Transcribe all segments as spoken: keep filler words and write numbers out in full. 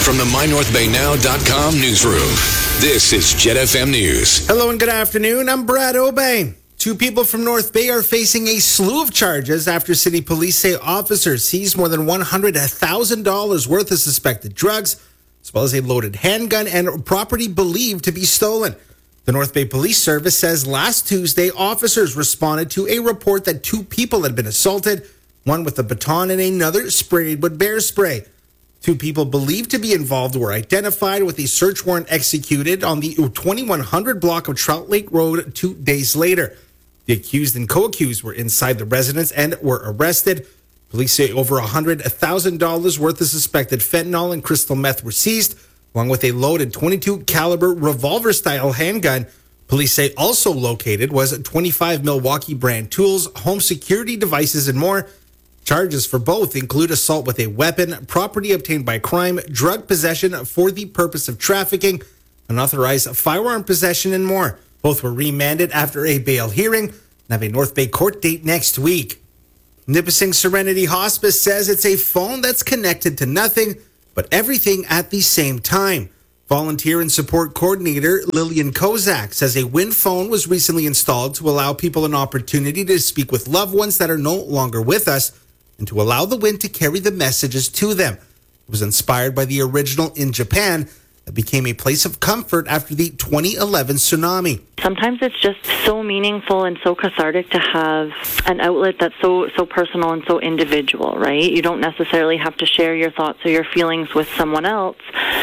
From the my north bay now dot com newsroom, this is Jet F M News. Hello and good afternoon. I'm Brad Obey. Two people from North Bay are facing a slew of charges after city police say officers seized more than one hundred thousand dollars worth of suspected drugs, as well as a loaded handgun and property believed to be stolen. The North Bay Police Service says last Tuesday, officers responded to a report that two people had been assaulted, one with a baton and another sprayed with bear spray. Two people believed to be involved were identified with a search warrant executed on the twenty-one hundred block of Trout Lake Road two days later. The accused and co-accused were inside the residence and were arrested. Police say over one hundred thousand dollars worth of suspected fentanyl and crystal meth were seized, along with a loaded twenty-two caliber revolver-style handgun. Police say also located was twenty-five Milwaukee brand tools, home security devices, and more. Charges for both include assault with a weapon, property obtained by crime, drug possession for the purpose of trafficking, unauthorized firearm possession, and more. Both were remanded after a bail hearing and have a North Bay court date next week. Nipissing Serenity Hospice says it's a phone that's connected to nothing but everything at the same time. Volunteer and support coordinator Lillian Kozak says a Wind phone was recently installed to allow people an opportunity to speak with loved ones that are no longer with us and to allow the Wind to carry the messages to them. It was inspired by the original in Japan that became a place of comfort after the twenty eleven tsunami. Sometimes it's just so meaningful and so cathartic to have an outlet that's so so personal and so individual, right? You don't necessarily have to share your thoughts or your feelings with someone else,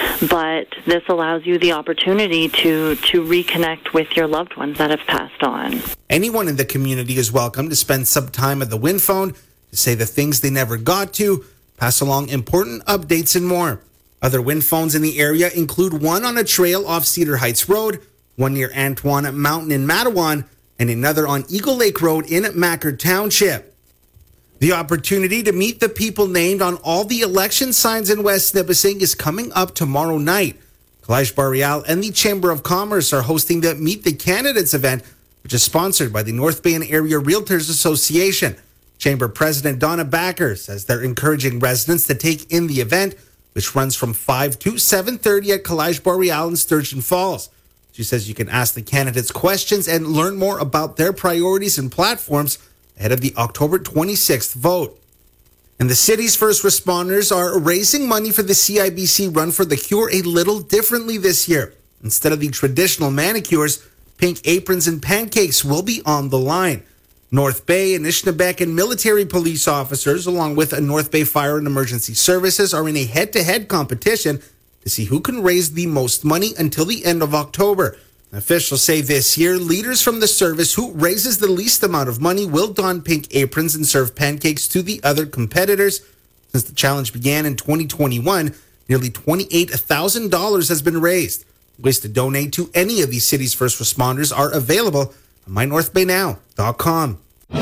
but this allows you the opportunity to, to reconnect with your loved ones that have passed on. Anyone in the community is welcome to spend some time at the Wind phone to say the things they never got to, pass along important updates, and more. Other Wind phones in the area include one on a trail off Cedar Heights Road, one near Antoine Mountain in Matawan, and another on Eagle Lake Road in Mackert Township. The opportunity to meet the people named on all the election signs in West Nipissing is coming up tomorrow night. Collage Boreal and the Chamber of Commerce are hosting the Meet the Candidates event, which is sponsored by the North Bay and Area Realtors Association. Chamber President Donna Backer says they're encouraging residents to take in the event, which runs from five to seven thirty at Collage Boreal in Sturgeon Falls. She says you can ask the candidates questions and learn more about their priorities and platforms ahead of the October twenty-sixth vote. And the city's first responders are raising money for the C I B C Run for the Cure a little differently this year. Instead of the traditional manicures, pink aprons and pancakes will be on the line. North Bay, Anishinaabeg, and military police officers, along with North Bay Fire and Emergency Services, are in a head-to-head competition to see who can raise the most money until the end of October. Officials say this year, leaders from the service who raises the least amount of money will don pink aprons and serve pancakes to the other competitors. Since the challenge began in twenty twenty-one, nearly twenty-eight thousand dollars has been raised. Ways to donate to any of these cities' first responders are available on my north bay now dot com.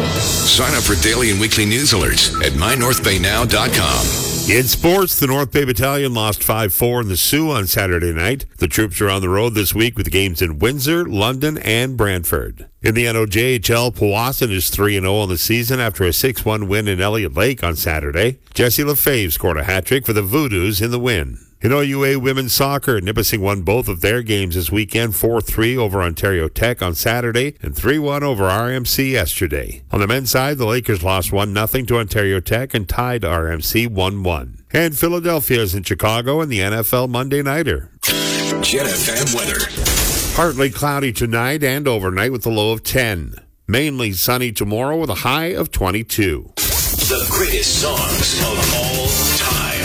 Sign up for daily and weekly news alerts at my north bay now dot com. In sports, the North Bay Battalion lost five four in the Sioux on Saturday night. The troops are on the road this week with games in Windsor, London, and Brantford. In the N O J H L, Powassan is three and oh on the season after a six one win in Elliott Lake on Saturday. Jesse Lefebvre scored a hat-trick for the Voodoos in the win. In O U A women's soccer, Nipissing won both of their games this weekend, four three over Ontario Tech on Saturday and three one over R M C yesterday. On the men's side, the Lakers lost one nothing to Ontario Tech and tied R M C one one. And Philadelphia is in Chicago in the N F L Monday Nighter. Jet F M weather. Partly cloudy tonight and overnight with a low of ten. Mainly sunny tomorrow with a high of twenty-two. The greatest songs of all time.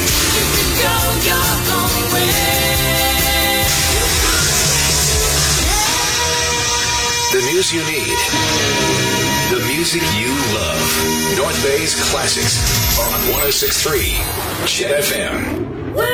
Go your own way. The news you need. The music you love. North Bay's classics on one oh six point three Jet F M.